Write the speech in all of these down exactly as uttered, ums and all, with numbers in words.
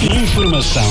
Informação.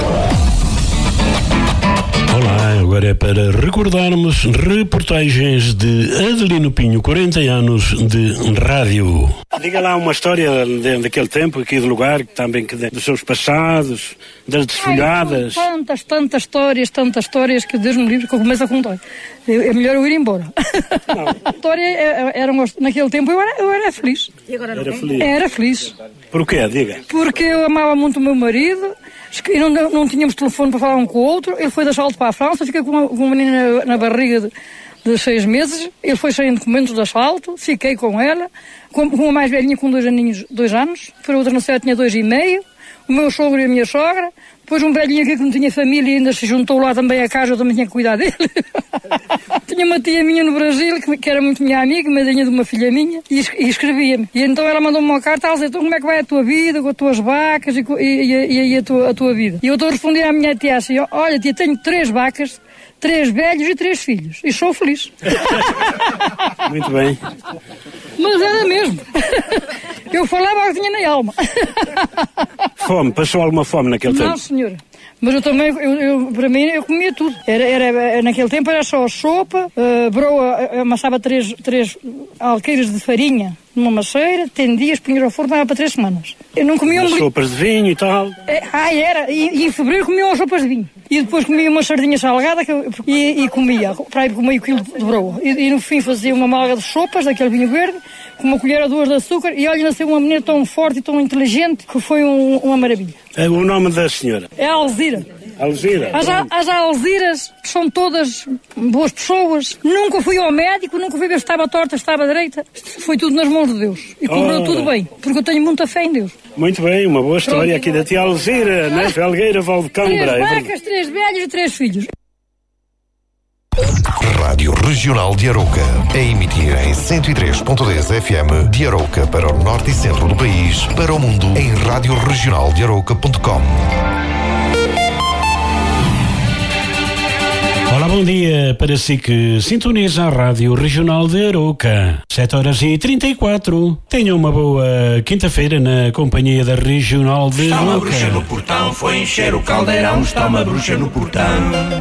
Olá, agora é para recordarmos reportagens de Adelino Pinho, quarenta anos de rádio. Diga lá uma história de, daquele tempo, aqui do lugar, também que de, dos seus passados, das desfolhadas. Ai, tantas, tantas histórias, tantas histórias que Deus me livre que eu começo a contar. É melhor eu ir embora. Não. A história era, naquele tempo eu era, eu era feliz. E agora não era é? feliz. Era feliz. Porquê? Diga. Porque eu amava muito o meu marido. E não, não tínhamos telefone para falar um com o outro. Ele foi de asfalto para a França, fiquei com uma, com uma menina na, na barriga de, de seis meses. Ele foi sem documentos de asfalto, fiquei com ela, com, com uma mais velhinha com dois aninhos, dois anos, para outra não sei, tinha dois e meio, o meu sogro e a minha sogra, depois um velhinho aqui que não tinha família e ainda se juntou lá também a casa, eu também tinha que cuidar dele. Tinha uma tia minha no Brasil, que, que era muito minha amiga, madrinha de uma filha minha, e, e escrevia-me. E então ela mandou-me uma carta, ela disse, então como é que vai a tua vida, com as tuas vacas e, e, e, e a, tua, a tua vida? E eu estou a responder à minha tia assim, olha tia, tenho três vacas, três velhos e três filhos, e sou feliz. Muito bem. Mas era mesmo. Eu falava o que tinha na alma. Fome, passou alguma fome naquele tempo? Não, senhora. Mas eu também, eu, eu, para mim, eu comia tudo. Era, era, naquele tempo era só sopa, uh, broa, amassava três, três alqueires de farinha numa maceira, tendias, punhas ao forno, dava para três semanas. Eu não comia um... sopas de vinho e tal. É, ah, era. E, e em fevereiro comia umas sopas de vinho. E depois comia uma sardinha salgada que eu, e, e comia, para ir com meio quilo de broa. E, e no fim fazia uma malga de sopas, daquele vinho verde, com uma colher ou duas de açúcar, e olha, nasceu uma menina tão forte e tão inteligente que foi um, uma maravilha. É o nome da senhora? É a Alzira. Alzira. As, as Alziras são todas boas pessoas. Nunca fui ao médico, nunca fui ver se estava torta, se estava direita. Foi tudo nas mãos de Deus. E cobrou oh. tudo bem, porque eu tenho muita fé em Deus. Muito bem, uma boa história aqui da tia Alzira, né? Felgueira, Valdecambra. Três vacas, três velhos e três filhos. Rádio Regional de Arouca, a emitir em cento e três ponto dez F M de Arouca para o norte e centro do país, para o mundo em rádio regional de arouca ponto com. Olá, bom dia para si que sintoniza a Rádio Regional de Arouca. sete horas e trinta e quatro. Tenha uma boa quinta-feira na companhia da Regional de Arouca. Está uma bruxa no portão, foi encher o caldeirão, está uma bruxa no portão.